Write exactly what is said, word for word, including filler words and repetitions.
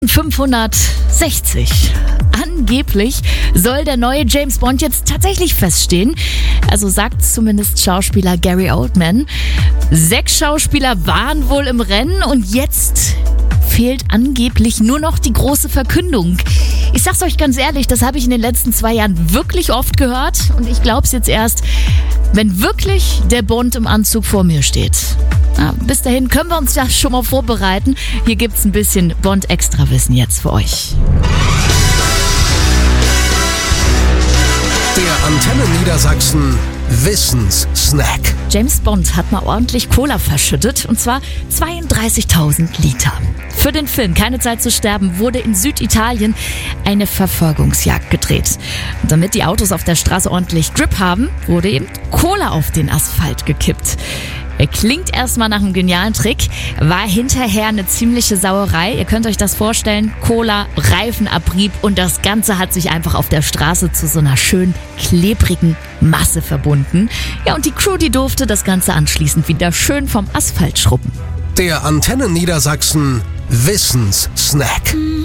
fünfhundertsechzig. Angeblich soll der neue James Bond jetzt tatsächlich feststehen. Also sagt zumindest Schauspieler Gary Oldman. Sechs Schauspieler waren wohl im Rennen und jetzt fehlt angeblich nur noch die große Verkündung. Ich sag's euch ganz ehrlich, das habe ich in den letzten zwei Jahren wirklich oft gehört und ich glaub's jetzt erst, wenn wirklich der Bond im Anzug vor mir steht. Ja, bis dahin können wir uns ja schon mal vorbereiten. Hier gibt's ein bisschen Bond-Extra-Wissen jetzt für euch. Der Antenne Niedersachsen Wissenssnack. James Bond hat mal ordentlich Cola verschüttet, und zwar zweiunddreißigtausend Liter. Für den Film Keine Zeit zu sterben wurde in Süditalien eine Verfolgungsjagd gedreht. Und damit die Autos auf der Straße ordentlich Grip haben, wurde eben Cola auf den Asphalt gekippt. Er klingt erstmal nach einem genialen Trick, war hinterher eine ziemliche Sauerei. Ihr könnt euch das vorstellen, Cola, Reifenabrieb und das Ganze hat sich einfach auf der Straße zu so einer schön klebrigen Masse verbunden. Ja, und die Crew, die durfte das Ganze anschließend wieder schön vom Asphalt schrubben. Der Antenne Niedersachsen Wissenssnack.